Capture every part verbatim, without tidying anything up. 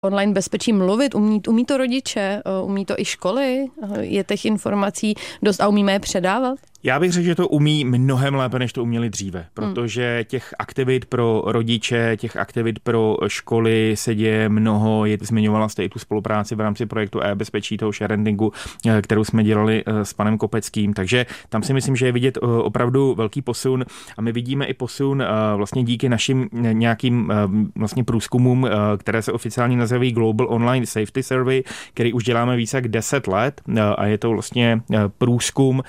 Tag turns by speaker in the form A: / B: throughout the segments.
A: online bezpečí mluvit? Umí, umí to rodiče? Umí to i školy? Je těch informací dost a umíme je předávat?
B: Já bych řekl, že to umí mnohem lépe, než to uměli dříve, protože těch aktivit pro rodiče, těch aktivit pro školy se děje mnoho. Je, zmiňovala jste i tu spolupráci v rámci projektu e-bezpečí, toho sharingu, kterou jsme dělali s panem Kopeckým, takže tam si myslím, že je vidět opravdu velký posun a my vidíme i posun vlastně díky našim nějakým vlastně průzkumům, které se oficiálně nazývají Global Online Safety Survey, který už děláme více jak deset let a je to vlastně průzkum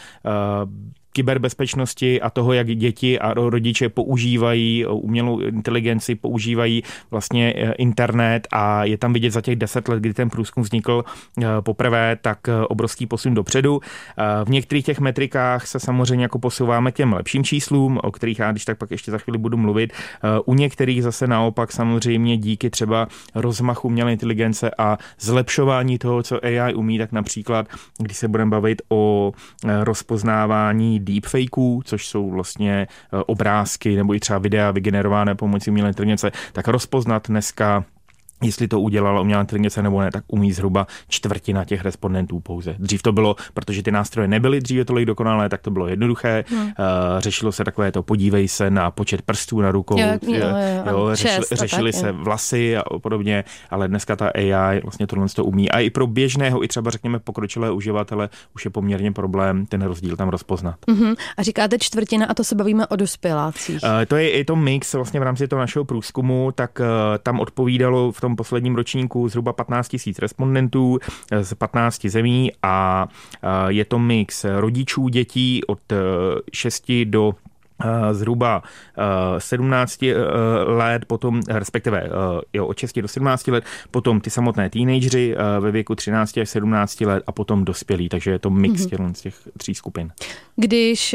B: kyberbezpečnosti a toho, jak děti a rodiče používají umělou inteligenci, používají vlastně internet a je tam vidět za těch deset let, kdy ten průzkum vznikl poprvé, tak obrovský posun dopředu. V některých těch metrikách se samozřejmě jako posouváme k těm lepším číslům, o kterých já když tak pak ještě za chvíli budu mluvit. U některých zase naopak samozřejmě díky třeba rozmachu umělé inteligence a zlepšování toho, co A I umí, tak například, když se budeme bavit o rozpoznávání deepfakeů, což jsou vlastně obrázky nebo i třeba videa vygenerované pomocí umělé inteligence, tak rozpoznat dneska, jestli to udělala umělá inteligence nebo ne, tak umí zhruba čtvrtina těch respondentů pouze. Dřív to bylo, protože ty nástroje nebyly dříve tolik dokonalé, tak to bylo jednoduché. Hmm. Uh, řešilo se takové to, podívej se na počet prstů na rukou, jo, jo, jo, jo, řešili, šest, řešili tak, se jo. vlasy a podobně, ale dneska ta A I vlastně tohle to umí. A i pro běžného, i třeba řekněme pokročilé uživatele už je poměrně problém ten rozdíl tam rozpoznat.
A: Hmm. A říkáte čtvrtina a to se bavíme o dospělácích.
B: Uh, to je i to mix vlastně v rámci toho našeho průzkumu, tak uh, tam odpovídalo v tom posledním ročníku zhruba patnáct tisíc respondentů z patnácti zemí a je to mix rodičů dětí od šesti do zhruba sedmnácti let, potom respektive jo, od šesti do sedmnácti let, potom ty samotné teenageři ve věku třinácti až sedmnácti let a potom dospělí, takže je to mix mm-hmm. z těch tří skupin.
A: Když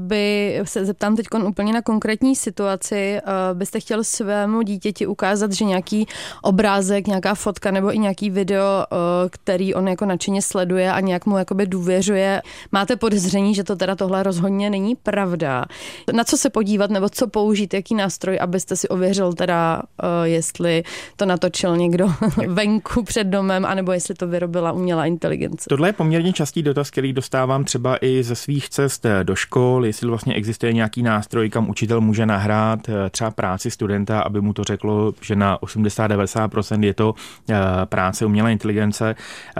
A: by se zeptám teď úplně na konkrétní situaci, byste chtěl svému dítěti ukázat, že nějaký obrázek, nějaká fotka nebo i nějaký video, který on jako nadšeně sleduje a nějak mu jakoby důvěřuje, máte podezření, že to teda tohle rozhodně není pravda. Na co se podívat nebo co použít, jaký nástroj, abyste si ověřil teda, jestli to natočil někdo venku před domem, anebo jestli to vyrobila umělá inteligence.
B: Tohle je poměrně častý dotaz, který dostávám třeba i ze svých cest do škol, jestli vlastně existuje nějaký nástroj, kam učitel může nahrát třeba práci studenta, aby mu to řeklo, že na osmdesát až devadesát procent je to práce umělé inteligence.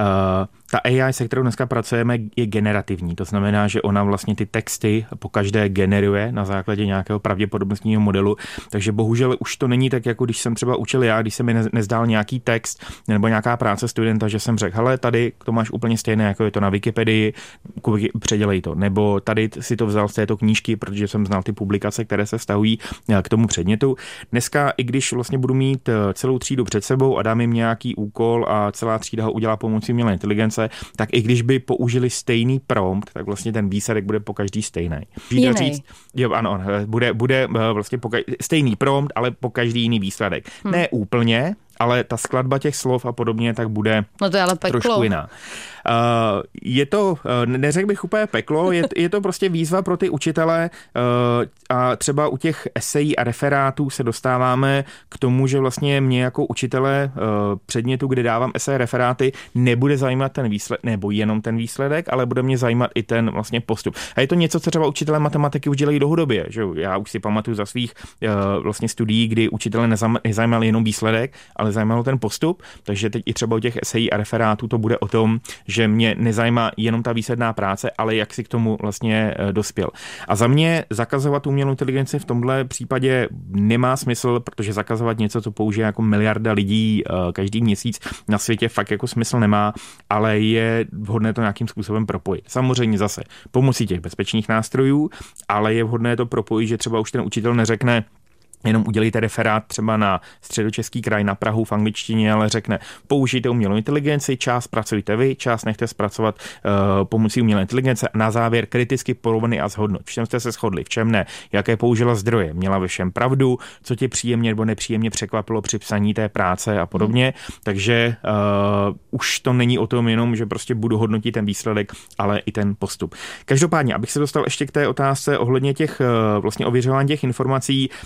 B: Ta A I, se kterou dneska pracujeme, je generativní. To znamená, že ona vlastně ty texty po každé generuje na základě nějakého pravděpodobnostního modelu. Takže bohužel už to není tak, jako když jsem třeba učil já, když se mi nezdál nějaký text nebo nějaká práce studenta, že jsem řekl, hele, tady to máš úplně stejné, jako je to na Wikipedii, předělej to. Nebo tady si to vzal z této knížky, protože jsem znal ty publikace, které se vztahují k tomu předmětu. Dneska, i když vlastně budu mít celou třídu před sebou a dám jim nějaký úkol a celá třída ho udělá pomocí umělé inteligence, tak i když by použili stejný prompt, tak vlastně ten výsledek bude po každý stejný.
A: Jiný.
B: Říct, jo, ano, bude, bude vlastně po každý, stejný prompt, ale po každý jiný výsledek. Hmm. Ne úplně, ale ta skladba těch slov a podobně tak bude
A: no to je ale peklo.
B: Trošku jiná. Uh, je to, uh, neřekl bych úplně peklo, je, je to prostě výzva pro ty učitele uh, a třeba u těch esejí a referátů se dostáváme k tomu, že vlastně mě jako učitele uh, předmětu, kde dávám eseje referáty, nebude zajímat ten výsledek, nebo jenom ten výsledek, ale bude mě zajímat i ten vlastně postup. A je to něco, co třeba učitelé matematiky už dělají dlouhodobě, že já už si pamatuju za svých uh, vlastně studií, kdy učitele nezajímal jenom výsledek, ale zajímalo ten postup, takže teď i třeba u těch esejí a referátů to bude o tom, že mě nezajímá jenom ta výsledná práce, ale jak si k tomu vlastně dospěl. A za mě zakazovat umělou inteligenci v tomhle případě nemá smysl, protože zakazovat něco, co použije jako miliarda lidí každý měsíc na světě, fakt jako smysl nemá, ale je vhodné to nějakým způsobem propojit. Samozřejmě zase pomocí těch bezpečných nástrojů, ale je vhodné to propojit, že třeba už ten učitel neřekne, jenom udělejte referát třeba na Středočeský kraj, na Prahu v angličtině, ale řekne, použijte umělou inteligenci, část pracujte vy, část nechte zpracovat uh, pomocí umělé inteligence a na závěr kriticky porovnej a zhodnoť. V čem jste se shodli, v čem ne, jaké použila zdroje, měla ve všem pravdu, co tě příjemně nebo nepříjemně překvapilo při psaní té práce a podobně. Hmm. Takže uh, už to není o tom jenom, že prostě budu hodnotit ten výsledek, ale i ten postup. Každopádně, abych se dostal ještě k té otázce ohledně těch uh, vlastně ověřování těch informací, tady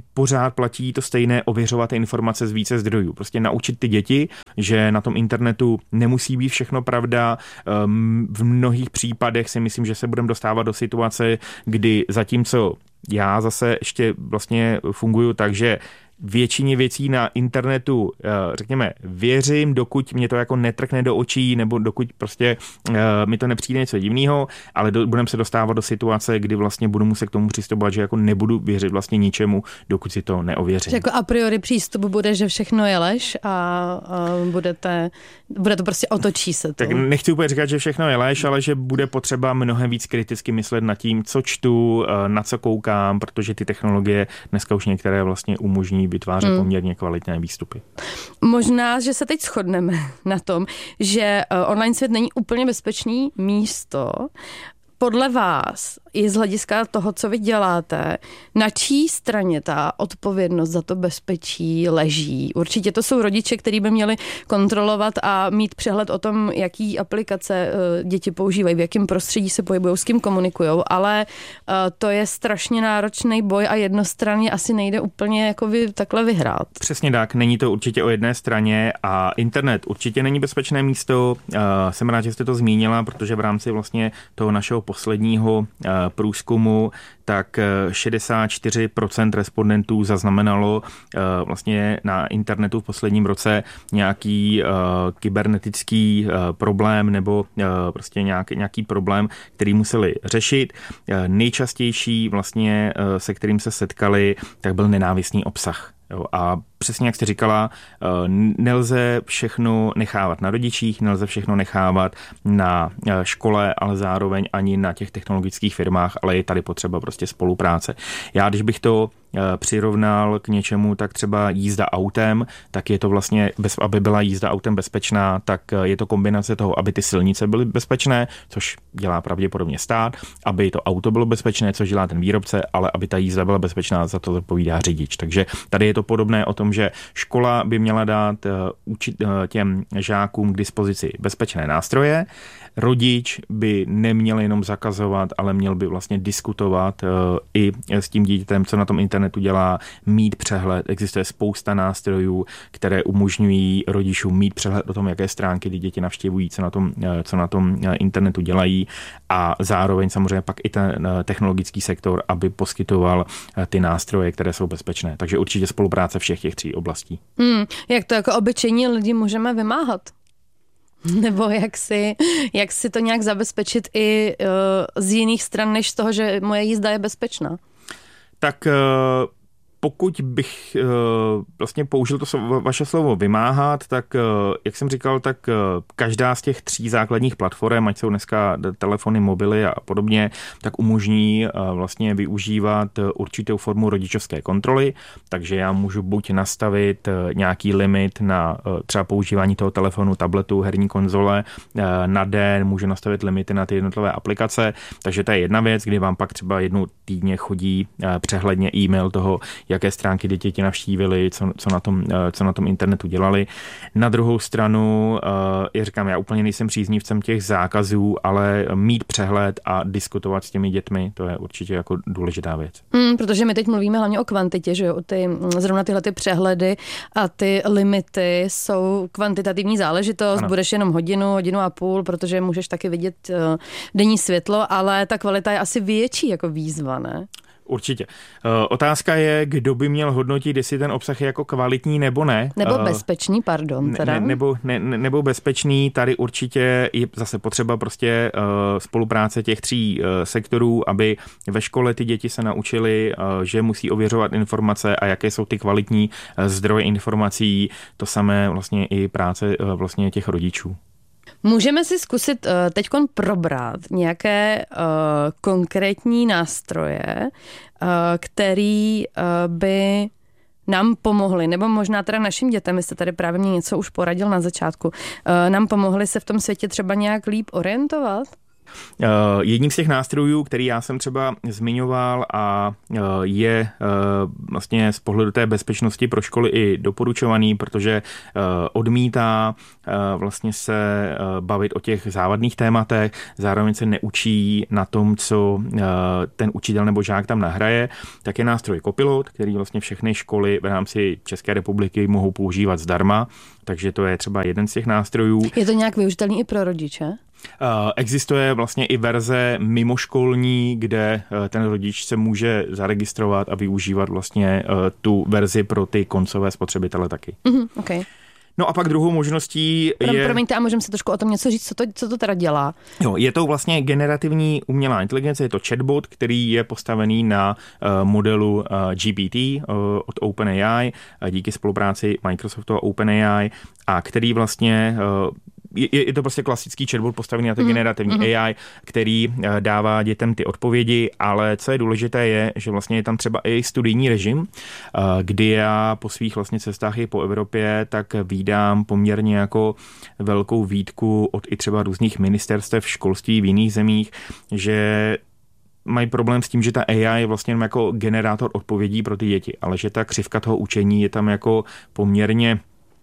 B: pořád platí to stejné, ověřovat informace z více zdrojů. Prostě naučit ty děti, že na tom internetu nemusí být všechno pravda. V mnohých případech si myslím, že se budeme dostávat do situace, kdy zatímco já zase ještě vlastně funguju tak, že většině věcí na internetu, řekněme, věřím, dokud mě to jako netrkne do očí, nebo dokud prostě mi to nepřijde něco divného, ale do, budeme se dostávat do situace, kdy vlastně budu muset k tomu přistupovat, že jako nebudu věřit vlastně ničemu, dokud si to neověřím.
A: Že jako a priori přístup bude, že všechno je lež a, a budete, bude to prostě otočí se to.
B: Tak nechci úplně říkat, že všechno je lež, ale že bude potřeba mnohem víc kriticky myslet nad tím, co čtu, na co koukám, protože ty technologie dneska už některé vlastně umožní vytvářet hmm. poměrně kvalitné výstupy.
A: Možná, že se teď shodneme na tom, že online svět není úplně bezpečný místo. Podle vás i z hlediska toho, co vy děláte, na čí straně ta odpovědnost za to bezpečí leží? Určitě to jsou rodiče, kteří by měli kontrolovat a mít přehled o tom, jaký aplikace děti používají, v jakém prostředí se pohybují, s kým komunikují, ale to je strašně náročný boj a jednostranně asi nejde úplně jako vy takhle vyhrát.
B: Přesně tak, není to určitě o jedné straně a internet určitě není bezpečné místo. Jsem rád, že jste to zmínila, protože v rámci vlastně toho našeho posledního průzkumu, tak šedesát čtyři procent respondentů zaznamenalo vlastně na internetu v posledním roce nějaký kybernetický problém nebo prostě nějaký, nějaký problém, který museli řešit. Nejčastější vlastně, se kterým se setkali, tak byl nenávistný obsah. Jo, a přesně jak jste říkala, nelze všechno nechávat na rodičích, nelze všechno nechávat na škole, ale zároveň ani na těch technologických firmách, ale je tady potřeba prostě spolupráce. Já, když bych to přirovnal k něčemu, tak třeba jízda autem, tak je to vlastně, aby byla jízda autem bezpečná, tak je to kombinace toho, aby ty silnice byly bezpečné, což dělá pravděpodobně stát, aby to auto bylo bezpečné, což dělá ten výrobce, ale aby ta jízda byla bezpečná, za to odpovídá řidič. Takže tady je to podobné o tom, že škola by měla dát těm žákům k dispozici bezpečné nástroje, rodič by neměl jenom zakazovat, ale měl by vlastně diskutovat i s tím dítětem, co na tom internetu dělá, mít přehled. Existuje spousta nástrojů, které umožňují rodičům mít přehled o tom, jaké stránky ty děti navštěvují, co na tom, co na tom internetu dělají a zároveň samozřejmě pak i ten technologický sektor, aby poskytoval ty nástroje, které jsou bezpečné. Takže určitě spolupráce všech těch tří oblastí. Hmm,
A: jak to jako obyčejní lidi můžeme vymáhat? Nebo jak si, jak si to nějak zabezpečit i uh, z jiných stran, než z toho, že moje jízda je bezpečná?
B: Tak uh, pokud bych uh, vlastně použil to vaše slovo vymáhat, tak uh, jak jsem říkal, tak uh, každá z těch tří základních platform, ať jsou dneska telefony, mobily a podobně, tak umožní uh, vlastně využívat uh, určitou formu rodičovské kontroly, takže já můžu buď nastavit uh, nějaký limit na uh, třeba používání toho telefonu, tabletu, herní konzole uh, na den, můžu nastavit limity na ty jednotlivé aplikace, takže to je jedna věc, kdy vám pak třeba jednou týdně chodí uh, přehledně e-mail toho, jaké stránky děti navštívili, co, co, na tom, co na tom internetu dělali. Na druhou stranu, já říkám, já úplně nejsem příznivcem těch zákazů, ale mít přehled a diskutovat s těmi dětmi, to je určitě jako důležitá věc.
A: Hmm, protože my teď mluvíme hlavně o kvantitě, že jo, ty, zrovna tyhle ty přehledy a ty limity jsou kvantitativní záležitost, ano. Budeš jenom hodinu, hodinu a půl, protože můžeš taky vidět uh, denní světlo, ale ta kvalita je asi větší jako výzva, ne?
B: Určitě. Otázka je, kdo by měl hodnotit, jestli ten obsah je jako kvalitní nebo ne.
A: Nebo bezpečný, pardon. Teda.
B: Ne, nebo, ne, nebo bezpečný, tady určitě je zase potřeba prostě uh, spolupráce těch tří uh, sektorů, aby ve škole ty děti se naučily, uh, že musí ověřovat informace a jaké jsou ty kvalitní uh, zdroje informací. To samé vlastně i práce uh, vlastně těch rodičů.
A: Můžeme si zkusit uh, teďkon probrat nějaké uh, konkrétní nástroje, uh, který uh, by nám pomohly, nebo možná teda našim dětem, vy jste tady právě mě něco už poradil na začátku, uh, nám pomohly se v tom světě třeba nějak líp orientovat?
B: Jedním z těch nástrojů, který já jsem třeba zmiňoval a je vlastně z pohledu té bezpečnosti pro školy i doporučovaný, protože odmítá vlastně se bavit o těch závadných tématech, zároveň se neučí na tom, co ten učitel nebo žák tam nahraje, tak je nástroj Copilot, který vlastně všechny školy v rámci České republiky mohou používat zdarma, takže to je třeba jeden z těch nástrojů.
A: Je to nějak využitelný i pro rodiče?
B: Existuje vlastně i verze mimoškolní, kde ten rodič se může zaregistrovat a využívat vlastně tu verzi pro ty koncové spotřebitele taky.
A: Mm-hmm, okay.
B: No a pak druhou možností
A: Pro,
B: je...
A: Promiňte, a můžeme se trošku o tom něco říct, co to, co to teda dělá?
B: Jo, je to vlastně generativní umělá inteligence, je to chatbot, který je postavený na uh, modelu uh, G P T uh, od OpenAI, uh, díky spolupráci Microsoftu a OpenAI, a který vlastně... Uh, Je, je to prostě klasický chatbot postavený na té mm. generativní mm. A I, který dává dětem ty odpovědi, ale co je důležité je, že vlastně je tam třeba i studijní režim, kdy já po svých vlastně cestách i po Evropě tak vídám poměrně jako velkou výtku od i třeba různých ministerstev školství v jiných zemích, že mají problém s tím, že ta A I je vlastně jako generátor odpovědí pro ty děti, ale že ta křivka toho učení je tam jako poměrně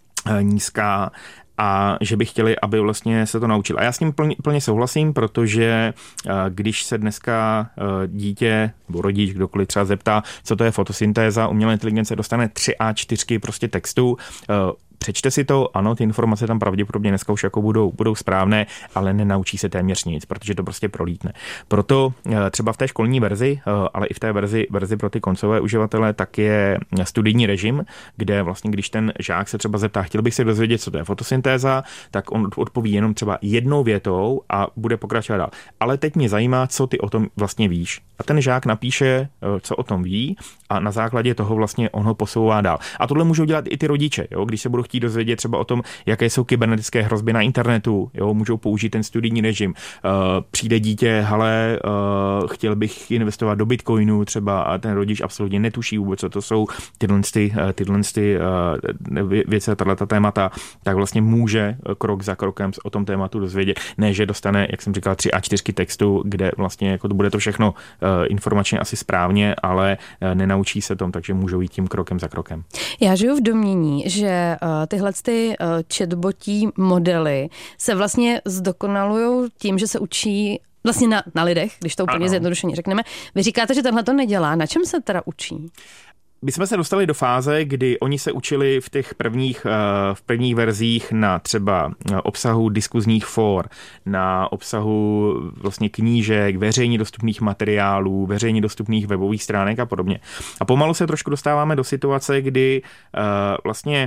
B: nízká, a že by chtěli, aby vlastně se to naučil. A já s tím plně, plně souhlasím, protože když se dneska dítě nebo rodič, kdokoliv třeba zeptá, co to je fotosyntéza, umělá inteligence dostane tři A čtyři prostě textu, přečte si to, ano, ty informace tam pravděpodobně dneska už jako budou, budou správné, ale nenaučí se téměř nic, protože to prostě prolítne. Proto třeba v té školní verzi, ale i v té verzi, verzi pro ty koncové uživatele, tak je studijní režim, kde vlastně, když ten žák se třeba zeptá, chtěl bych se dozvědět, co to je fotosyntéza, tak on odpoví jenom třeba jednou větou a bude pokračovat dál. Ale teď mě zajímá, co ty o tom vlastně víš. A ten žák napíše, co o tom ví, a na základě toho vlastně on ho posouvá dál. A tohle můžou dělat i ty rodiče, jo? Když se budou chtít dozvědět třeba o tom, jaké jsou kybernetické hrozby na internetu, jo? Můžou použít ten studijní režim. Uh, přijde dítě, hele, uh, chtěl bych investovat do bitcoinu třeba, a ten rodič absolutně netuší vůbec, co to jsou tyhle, ty, tyhle ty, uh, věci, tato témata, tak vlastně může krok za krokem o tom tématu dozvědět. Ne, že dostane, jak jsem říkal, tři A čtyři textu, kde vlastně jako to bude to všechno uh, informačně asi správně, ale uh, nenaučí se tom, takže můžou jít tím krokem za krokem.
A: Já žiju v domnění, že uh, tyhle ty uh, chatbotí modely se vlastně zdokonalujou tím, že se učí vlastně na, na lidech, když to úplně ano. zjednodušeně řekneme. Vy říkáte, že tenhle to nedělá. Na čem se teda učí?
B: My jsme se dostali do fáze, kdy oni se učili v těch prvních, v prvních verzích na třeba obsahu diskuzních for, na obsahu vlastně knížek, veřejně dostupných materiálů, veřejně dostupných webových stránek a podobně. A pomalu se trošku dostáváme do situace, kdy vlastně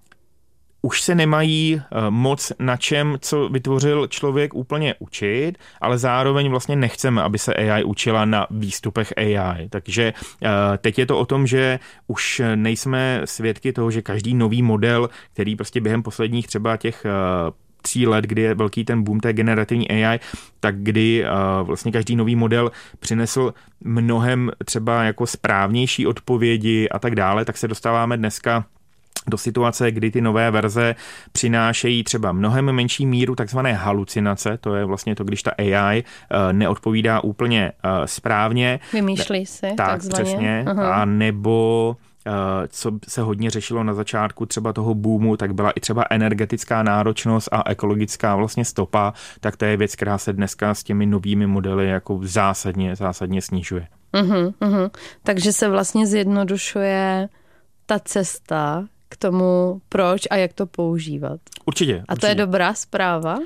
B: už se nemají moc na čem, co vytvořil člověk, úplně učit, ale zároveň vlastně nechceme, aby se A I učila na výstupech A I. Takže teď je to o tom, že už nejsme svědky toho, že každý nový model, který prostě během posledních třeba těch tří let, kdy je velký ten boom té generativní A I, tak kdy uh, vlastně každý nový model přinesl mnohem třeba jako správnější odpovědi a tak dále, tak se dostáváme dneska do situace, kdy ty nové verze přinášejí třeba mnohem menší míru takzvané halucinace, to je vlastně to, když ta A I uh, neodpovídá úplně uh, správně.
A: Vymýšlí si,
B: tak,
A: takzvaně.
B: Přesně,
A: Aha.
B: a nebo co se hodně řešilo na začátku třeba toho boomu, tak byla i třeba energetická náročnost a ekologická vlastně stopa, tak to je věc, která se dneska s těmi novými modely jako zásadně, zásadně snižuje.
A: Uhum, uhum. Takže se vlastně zjednodušuje ta cesta k tomu, proč a jak to používat.
B: Určitě.
A: A to
B: určitě.
A: je dobrá zpráva?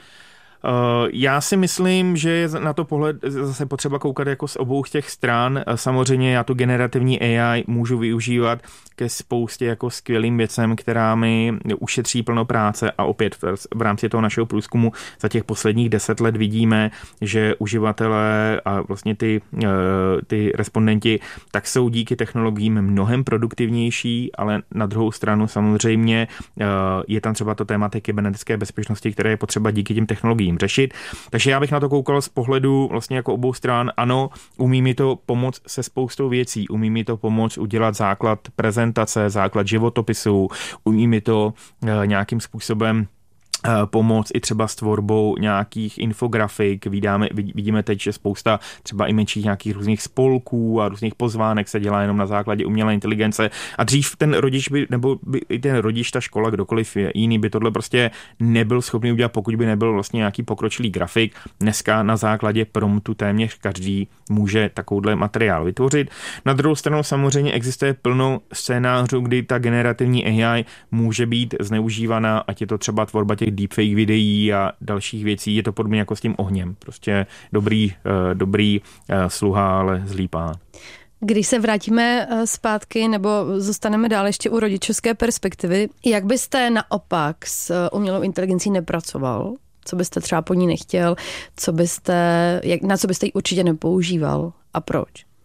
B: Já si myslím, že je na to pohled zase potřeba koukat jako z obou těch stran. Samozřejmě já tu generativní A I můžu využívat ke spoustě jako skvělým věcem, která mi ušetří plno práce, a opět v rámci toho našeho průzkumu za těch posledních deset let vidíme, že uživatelé a vlastně ty, ty respondenti tak jsou díky technologiím mnohem produktivnější, ale na druhou stranu samozřejmě je tam třeba to téma té kybernetické bezpečnosti, které je potřeba díky těm technologiím řešit. Takže já bych na to koukal z pohledu vlastně jako obou stran. Ano, umí mi to pomoct se spoustou věcí. Umí mi to pomoct udělat základ prezentace, základ životopisu, umí mi to nějakým způsobem pomoc i třeba s tvorbou nějakých infografik. Vidíme, vidíme teď, že spousta třeba i menších nějakých různých spolků a různých pozvánek se dělá jenom na základě umělé inteligence. A dřív ten rodič by, nebo by, i ten rodič, ta škola, kdokoliv jiný by tohle prostě nebyl schopný udělat, pokud by nebyl vlastně nějaký pokročilý grafik. Dneska na základě promptu téměř každý může takovouhle materiál vytvořit. Na druhou stranu samozřejmě existuje plno scénářů, kdy ta generativní A I může být zneužívaná, ať je to třeba tvorba těch deepfake videí a dalších věcí, je to podobně jako s tím ohněm. Prostě dobrý, dobrý sluha, ale zlý pán.
A: Když se vrátíme zpátky nebo zůstaneme dál ještě u rodičovské perspektivy, jak byste naopak s umělou inteligencí nepracoval? Co byste třeba po ní nechtěl? Co byste, jak, na co byste ji určitě nepoužíval? A proč?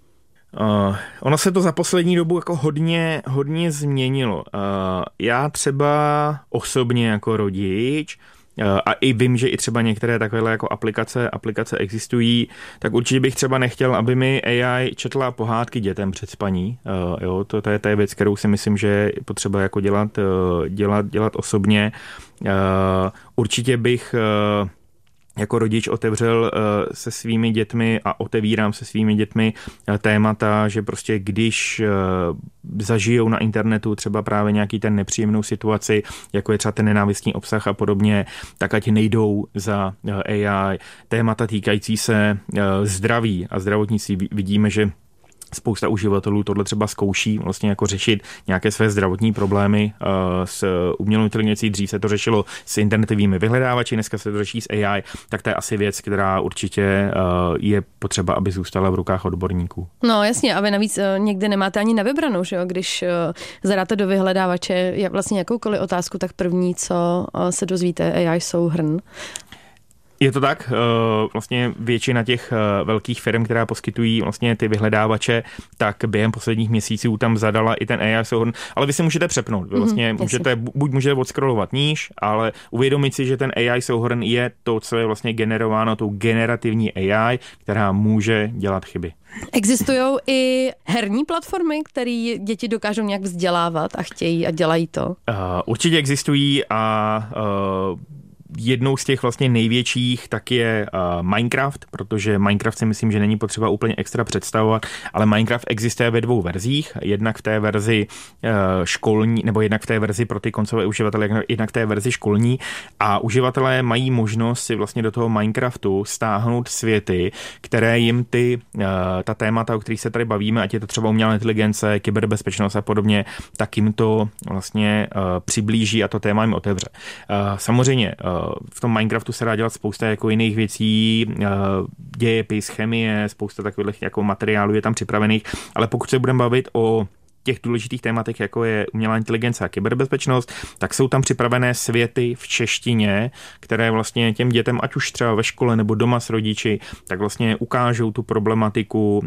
B: Uh, ono se to za poslední dobu jako hodně, hodně změnilo. Uh, já třeba osobně jako rodič uh, a i vím, že i třeba některé takové jako aplikace, aplikace existují, tak určitě bych třeba nechtěl, aby mi A I četla pohádky dětem před spaní. Uh, jo, to, to, je, to je věc, kterou si myslím, že je potřeba jako dělat, uh, dělat, dělat osobně. Uh, určitě bych uh, jako rodič otevřel se svými dětmi a otevírám se svými dětmi témata, že prostě když zažijou na internetu třeba právě nějaký ten nepříjemnou situaci, jako je třeba ten nenávistný obsah a podobně, tak ať nejdou za A I. Témata týkající se zdraví a zdravotnictví vidíme, že spousta uživatelů tohle třeba zkouší vlastně jako řešit nějaké své zdravotní problémy uh, s umělou inteligencí. Dřív se to řešilo s internetovými vyhledávači, dneska se to řeší s A I, tak to je asi věc, která určitě uh, je potřeba, aby zůstala v rukách odborníků.
A: No jasně, a vy navíc uh, někdy nemáte ani na vybranou, že jo? Když uh, zadáte do vyhledávače jak vlastně jakoukoliv otázku, tak první, co uh, se dozvíte, A I souhrn.
B: Je to tak, vlastně většina těch velkých firm, která poskytují vlastně ty vyhledávače, tak během posledních měsíců tam zadala i ten A I souhrn, ale vy si můžete přepnout, vy vlastně mm, můžete, buď můžete odscrollovat níž, ale uvědomit si, že ten A I souhrn je to, co je vlastně generováno tou generativní A I, která může dělat chyby.
A: Existují i herní platformy, které děti dokážou nějak vzdělávat a chtějí a dělají to? Uh,
B: určitě existují a uh, jednou z těch vlastně největších tak je uh, Minecraft, protože Minecraft si myslím, že není potřeba úplně extra představovat, ale Minecraft existuje ve dvou verzích, jednak v té verzi uh, školní, nebo jednak v té verzi pro ty koncové uživatele, jednak v té verzi školní a uživatelé mají možnost si vlastně do toho Minecraftu stáhnout světy, které jim ty, uh, ta témata, o kterých se tady bavíme, ať je to třeba umělá inteligence, kyberbezpečnost a podobně, tak jim to vlastně uh, přiblíží a to téma jim otevře. Uh, samozřejmě uh, v tom Minecraftu se dá dělat spousta jako jiných věcí, dějepis, chemie, spousta takových jako materiálů je tam připravených, ale pokud se budeme bavit o těch důležitých tématech, jako je umělá inteligence a kyberbezpečnost, tak jsou tam připravené světy v češtině, které vlastně těm dětem, ať už třeba ve škole nebo doma s rodiči, tak vlastně ukážou tu problematiku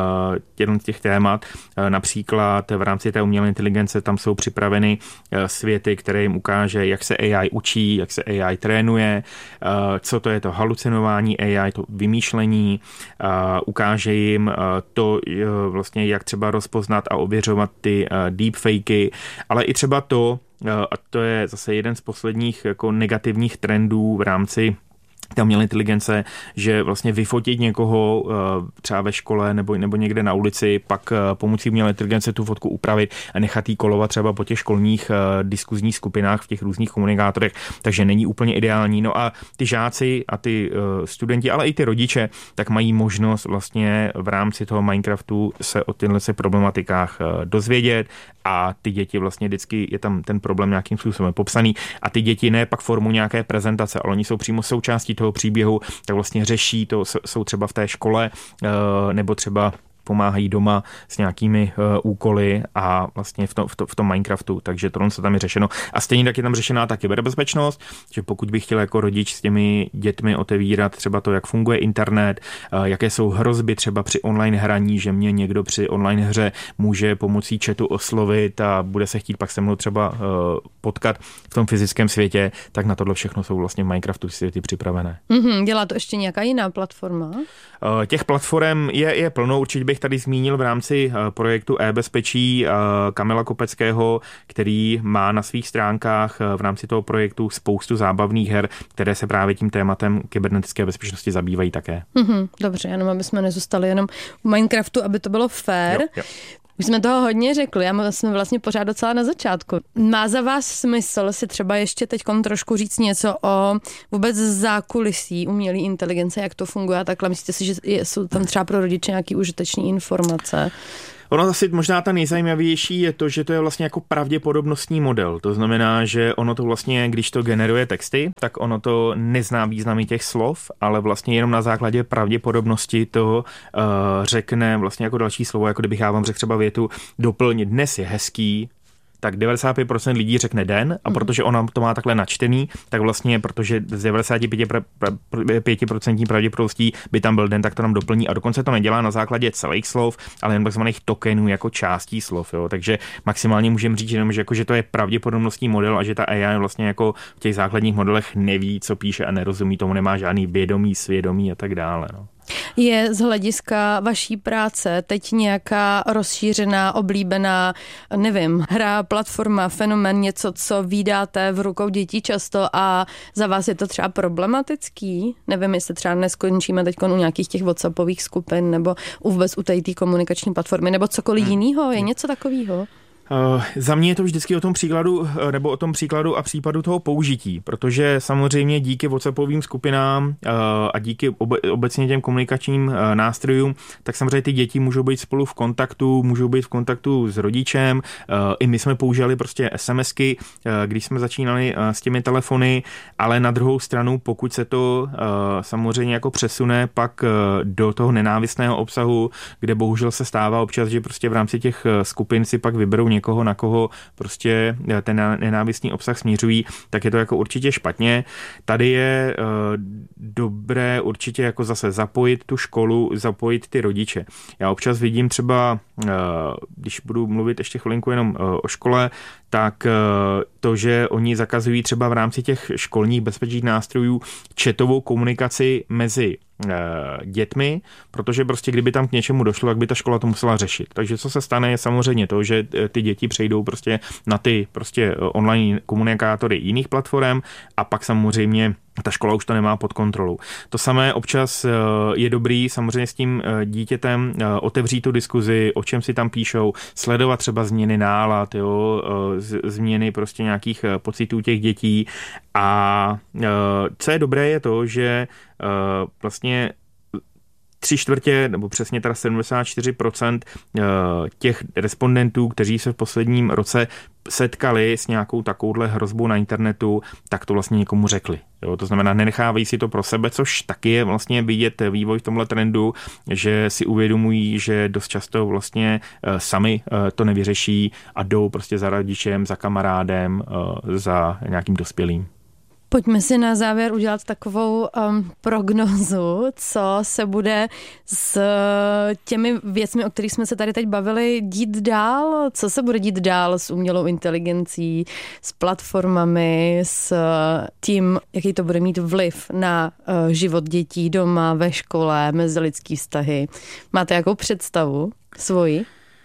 B: uh, těch témat. Uh, například v rámci té umělé inteligence tam jsou připraveny uh, světy, které jim ukáže, jak se A I učí, jak se A I trénuje, uh, co to je to halucinování A I, to vymýšlení, uh, ukáže jim uh, to uh, vlastně, jak třeba rozpoznat a ověřovat ty uh, deepfakey, ale i třeba to, uh, a to je zase jeden z posledních jako negativních trendů v rámci té umělé inteligence, že vlastně vyfotit někoho třeba ve škole nebo, nebo někde na ulici, pak pomocí umělé inteligence tu fotku upravit a nechat jí kolovat třeba po těch školních diskuzních skupinách v těch různých komunikátorech, takže není úplně ideální. No a ty žáci a ty studenti, ale i ty rodiče, tak mají možnost vlastně v rámci toho Minecraftu se o těchto problematikách dozvědět a ty děti vlastně vždycky je tam ten problém nějakým způsobem popsaný a ty děti ne pak formu nějaké prezentace, ale oni jsou přímo součástí toho příběhu, tak vlastně řeší to, jsou třeba v té škole nebo třeba pomáhají doma s nějakými uh, úkoly a vlastně v, to, v, to, v tom Minecraftu, takže tohle se tam je řešeno. A stejně tak je tam řešená ta kyberbezpečnost, že pokud bych chtěl jako rodič s těmi dětmi otevírat třeba to, jak funguje internet, uh, jaké jsou hrozby třeba při online hraní, že mě někdo při online hře může pomocí chatu oslovit a bude se chtít pak se mnou třeba uh, potkat v tom fyzickém světě, tak na tohle všechno jsou vlastně v Minecraftu světy připravené.
A: Mm-hmm, dělá to ještě nějaká jiná platforma?
B: Uh, těch platform je, je plno, určitě bych bych tady zmínil v rámci projektu e-bezpečí Kamila Kopeckého, který má na svých stránkách v rámci toho projektu spoustu zábavných her, které se právě tím tématem kybernetické bezpečnosti zabývají také.
A: Mm-hmm, dobře, jenom aby jsme nezůstali jenom v Minecraftu, aby to bylo fair. Jo, jo. Už jsme toho hodně řekli, a jsme vlastně pořád docela na začátku. Má za vás smysl si třeba ještě teď trošku říct něco o vůbec zákulisí umělé inteligence, jak to funguje a takhle? Myslíte si, že jsou tam třeba pro rodiče nějaké užiteční informace?
B: Ono asi možná ta nejzajímavější je to, že to je vlastně jako pravděpodobnostní model. To znamená, že ono to vlastně, když to generuje texty, tak ono to nezná významy těch slov, ale vlastně jenom na základě pravděpodobnosti to uh, řekne vlastně jako další slovo, jako kdybych já vám řekl třeba větu doplnit dnes je hezký, tak devadesát pět procent lidí řekne den a protože ona to má takhle načtený, tak vlastně, protože z devadesát pět procent pravděpodobností by tam byl den, tak to nám doplní a dokonce to nedělá na základě celých slov, ale jen takzvaných tokenů jako částí slov. Jo. Takže maximálně můžeme říct, že, jako, že to je pravděpodobnostní model a že ta A I vlastně jako v těch základních modelech neví, co píše a nerozumí tomu, nemá žádný vědomí, svědomí a tak dále. No.
A: Je z hlediska vaší práce teď nějaká rozšířená, oblíbená, nevím, hra, platforma, fenomén, něco, co vídáte v rukou dětí často a za vás je to třeba problematický? Nevím, jestli třeba neskončíme teď u nějakých těch WhatsAppových skupin nebo vůbec u té komunikační platformy nebo cokoliv hmm. jiného. Je něco takového?
B: Uh, za mě je to vždycky o tom příkladu, nebo o tom příkladu a případu toho použití, protože samozřejmě díky WhatsAppovým skupinám uh, a díky obe, obecně těm komunikačním uh, nástrojům, tak samozřejmě ty děti můžou být spolu v kontaktu, můžou být v kontaktu s rodičem. Uh, I my jsme používali prostě SMSky, uh, když jsme začínali uh, s těmi telefony, ale na druhou stranu, pokud se to uh, samozřejmě jako přesune pak uh, do toho nenávistného obsahu, kde bohužel se stává občas, že prostě v rámci těch uh, skupin si pak vyberou někoho, na koho prostě ten nenávistný obsah směřují, tak je to jako určitě špatně. Tady je uh, dobré určitě jako zase zapojit tu školu, zapojit ty rodiče. Já občas vidím třeba, uh, když budu mluvit ještě chvilinku jenom uh, o škole, tak uh, to, že oni zakazují třeba v rámci těch školních bezpečných nástrojů chatovou komunikaci mezi dětmi, protože prostě kdyby tam k něčemu došlo, tak by ta škola to musela řešit. Takže co se stane je samozřejmě to, že ty děti přejdou prostě na ty prostě online komunikátory jiných platform a pak samozřejmě ta škola už to nemá pod kontrolou. To samé občas je dobrý samozřejmě s tím dítětem otevřít tu diskuzi, o čem si tam píšou, sledovat třeba změny nálad, jo, změny prostě nějakých pocitů těch dětí a co je dobré je to, že vlastně tři čtvrtě, nebo přesně teda sedmdesát čtyři procent těch respondentů, kteří se v posledním roce setkali s nějakou takovouhle hrozbou na internetu, tak to vlastně někomu řekli. Jo, to znamená, nenechávají si to pro sebe, což taky je vlastně vidět vývoj v tomhle trendu, že si uvědomují, že dost často vlastně sami to nevyřeší a jdou prostě za rodičem, za kamarádem, za nějakým dospělým.
A: Pojďme si na závěr udělat takovou um, prognózu, co se bude s těmi věcmi, o kterých jsme se tady teď bavili, dít dál, co se bude dít dál s umělou inteligencí, s platformami, s tím, jaký to bude mít vliv na uh, život dětí doma, ve škole, mezilidský vztahy. Máte jakou představu svoji?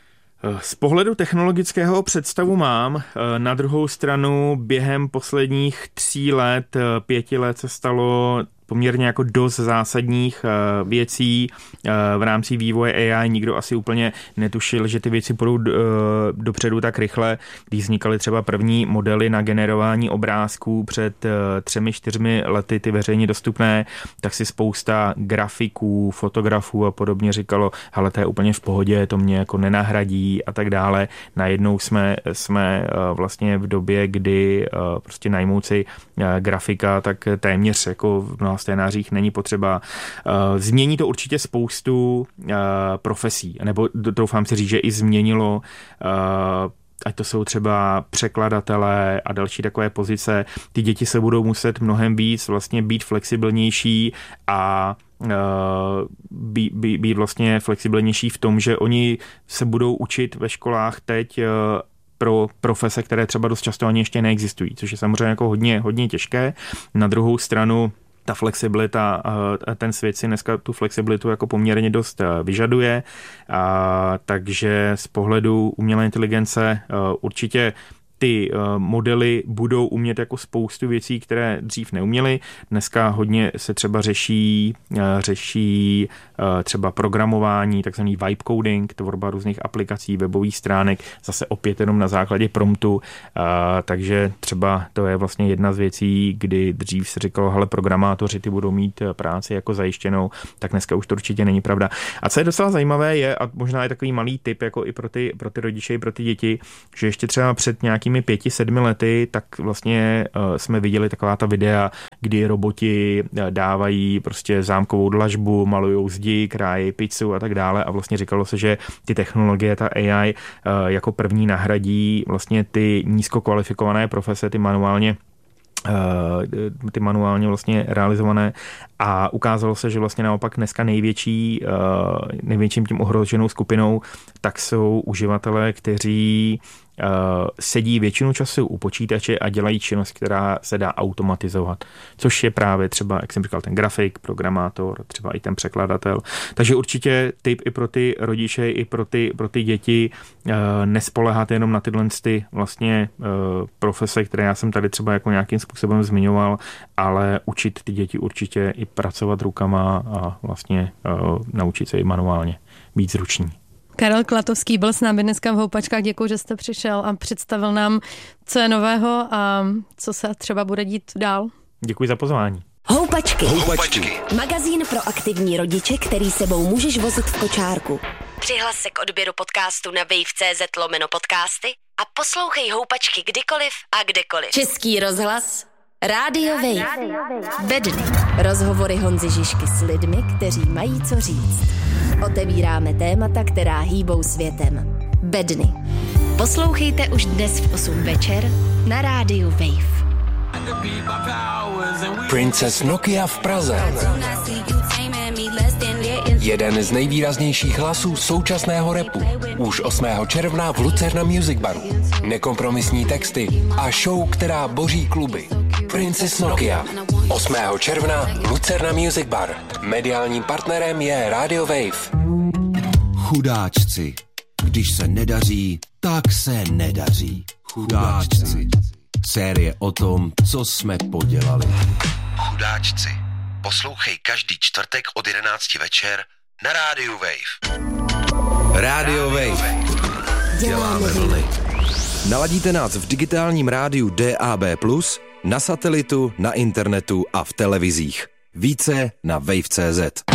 B: Z pohledu technologického představu mám, na druhou stranu během posledních tří let, pěti let se stalo poměrně jako dost zásadních věcí v rámci vývoje A I. Nikdo asi úplně netušil, že ty věci půjdou dopředu tak rychle. Když vznikaly třeba první modely na generování obrázků před třemi, čtyřmi lety, ty veřejně dostupné, tak si spousta grafiků, fotografů a podobně říkalo, hele, to je úplně v pohodě, to mě jako nenahradí a tak dále. Najednou jsme, jsme vlastně v době, kdy prostě najmout si grafika, tak téměř jako v mnoha scénářích není potřeba. Změní to určitě spoustu profesí, nebo doufám si říct, že i změnilo, ať to jsou třeba překladatelé a další takové pozice. Ty děti se budou muset mnohem víc vlastně být flexibilnější a být, být, být vlastně flexibilnější v tom, že oni se budou učit ve školách teď pro profese, které třeba dost často ani ještě neexistují, což je samozřejmě jako hodně, hodně těžké. Na druhou stranu ta flexibilita, ten svět si dneska tu flexibilitu jako poměrně dost vyžaduje, a takže z pohledu umělé inteligence určitě ty modely budou umět jako spoustu věcí, které dřív neuměly. Dneska hodně se třeba řeší, řeší třeba programování, takzvaný vibe coding, tvorba různých aplikací, webových stránek, zase opět jenom na základě promptu, takže třeba to je vlastně jedna z věcí, kdy dřív se říkalo, hele, programátoři ty budou mít práci jako zajištěnou, tak dneska už to určitě není pravda. A co je docela zajímavé je, a možná je takový malý tip jako i pro ty, pro ty rodiče, i pro ty děti, že ještě třeba před nějakými pěti, sedmi lety, tak vlastně uh, jsme viděli taková ta videa, kdy roboti dávají prostě zámkovou dlažbu, malujou zdi, krájí pizzu a tak dále a vlastně říkalo se, že ty technologie, ta A I uh, jako první nahradí vlastně ty nízkokvalifikované profese, ty manuálně ty manuálně vlastně realizované a ukázalo se, že vlastně naopak dneska největší, největším tím ohroženou skupinou tak jsou uživatelé, kteří sedí většinu času u počítače a dělají činnost, která se dá automatizovat, což je právě třeba, jak jsem říkal, ten grafik, programátor, třeba i ten překladatel. Takže určitě tip i pro ty rodiče, i pro ty, pro ty děti nespoléhat jenom na tyhle ty vlastně profese, které já jsem tady třeba jako nějakým způsobem zmiňoval, ale učit ty děti určitě i pracovat rukama a vlastně naučit se i manuálně být zruční.
A: Karel Klatovský byl s námi dneska v Houpačkách. Děkuji, že jste přišel a představil nám, co je nového a co se třeba bude dít dál.
B: Děkuji za pozvání.
C: Houpačky. Houpačky. Magazín pro aktivní rodiče, který sebou můžeš vozit v kočárku. Přihlas se k odběru podcastu na wave tečka cz lomeno podcasty a poslouchej Houpačky kdykoliv a kdekoliv. Český rozhlas, Rádio Wave. Bedny. Rozhovory Honzy Žižky s lidmi, kteří mají co říct. Otevíráme témata, která hýbou světem. Bedny. Poslouchejte už dnes v osm večer na rádiu Wave.
D: Princess Nokia v Praze. Jeden z nejvýraznějších hlasů současného rapu. Už osmého června v Lucerna Music Baru. Nekompromisní texty a show, která boří kluby. Princess Nokia. osmého června Lucerna Music Bar. Mediálním partnerem je Radio Wave.
E: Chudáčci. Když se nedaří, tak se nedaří. Chudáčci. Série o tom, co jsme podělali.
F: Chudáčci. Poslouchej každý čtvrtek od jedenácti večer na Rádiu Wave.
E: Radio Wave. Děláme vlny. Naladíte nás v digitálním rádiu D A B plus, na satelitu, na internetu a v televizích. Více na wave tečka cz.